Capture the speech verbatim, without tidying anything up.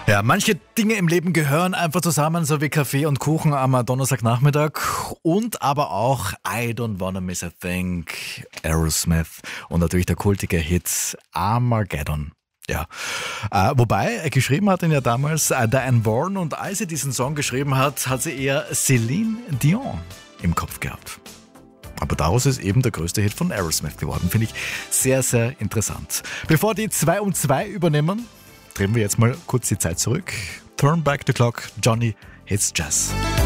Ja, manche Dinge im Leben gehören einfach zusammen, so wie Kaffee und Kuchen am Donnerstagnachmittag und aber auch I Don't Wanna Miss a Thing, Aerosmith und natürlich der kultige Hit Armageddon. Ja, äh, wobei er geschrieben hat ihn ja damals äh, Diane Warren, und als sie diesen Song geschrieben hat, hat sie eher Celine Dion im Kopf gehabt. Aber daraus ist eben der größte Hit von Aerosmith geworden. Finde ich sehr, sehr interessant. Bevor die zwei um zwei übernehmen, drehen wir jetzt mal kurz die Zeit zurück. Turn back the clock, Johnny Hits Jazz.